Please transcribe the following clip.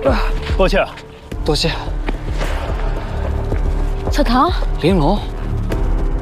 抱歉， 多谢。 小唐， 玲珑。